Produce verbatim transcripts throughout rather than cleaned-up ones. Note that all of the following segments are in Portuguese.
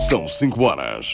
São cinco horas.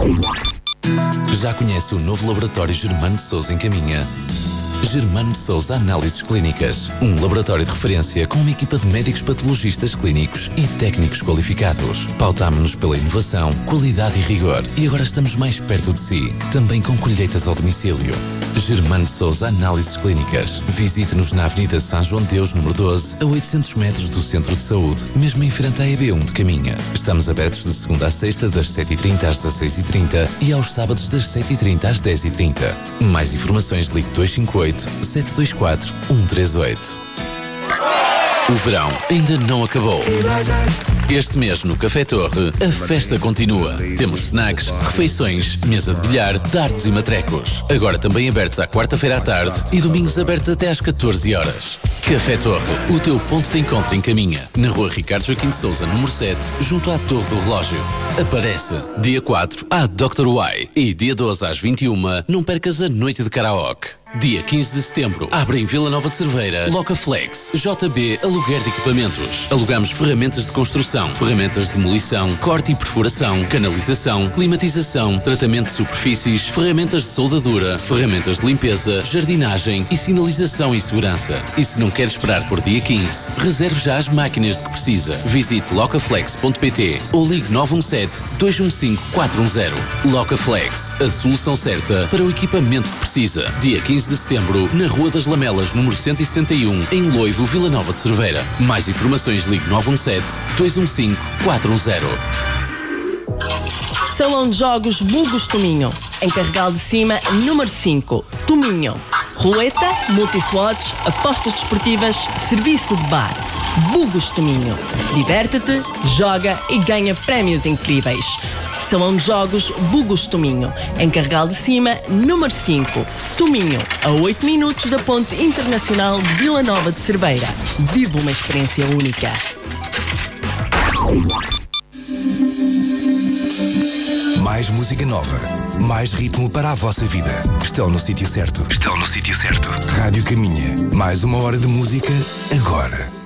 Já conhece o novo laboratório Germano de Sousa em Caminha? Germano de Sousa Análises Clínicas. Um laboratório de referência com uma equipa de médicos patologistas clínicos e técnicos qualificados. Pautámo-nos pela inovação, qualidade e rigor. E agora estamos mais perto de si. Também com colheitas ao domicílio. Germano de Sousa Análises Clínicas. Visite-nos na Avenida São João de Deus, número doze, a oitocentos metros do Centro de Saúde, mesmo em frente à E B um de Caminha. Estamos abertos de segunda a sexta, das sete e trinta às dezasseis e trinta e aos sábados das sete e trinta às dez e trinta. Mais informações ligue dois cinco oito, sete dois quatro, um três oito. O verão ainda não acabou. Este mês no Café Torre, a festa continua. Temos snacks, refeições, mesa de bilhar, dardos e matrecos. Agora também abertos à quarta-feira à tarde e domingos abertos até às catorze horas. Café Torre, o teu ponto de encontro em Caminha. Na rua Ricardo Joaquim de Sousa, número sete, junto à Torre do Relógio. Aparece. Dia quatro, à doutor Y. E dia doze às vinte e uma, não percas a noite de karaoke. Dia quinze de setembro, abre em Vila Nova de Cerveira, Locaflex, J B Aluguer de Equipamentos. Alugamos ferramentas de construção, ferramentas de demolição, corte e perfuração, canalização, climatização, tratamento de superfícies, ferramentas de soldadura, ferramentas de limpeza, jardinagem e sinalização e segurança. E se não quer esperar por dia quinze, reserve já as máquinas de que precisa. Visite locaflex ponto pt ou ligue nove um sete, dois um cinco, quatro um zero. Locaflex, a solução certa para o equipamento que precisa. Dia quinze de setembro, na Rua das Lamelas, número cento e setenta e um, em Loivo, Vila Nova de Cerveira. Mais informações ligue nove um sete, dois um cinco, quatro um zero. Salão de Jogos Bugos Tominho, em Carregal de Cima, número cinco, Tominho. Roleta, multislots, apostas desportivas, serviço de bar. Bugos Tominho. Diverte-te, joga e ganha prémios incríveis. Salão de Jogos Bugos Tominho, em Carregal de Cima, número cinco, Tominho, a oito minutos da Ponte Internacional de Vila Nova de Cerveira. Vive uma experiência única. Mais música nova, mais ritmo para a vossa vida. Estão no sítio certo. Estão no sítio certo. Rádio Caminha, mais uma hora de música agora.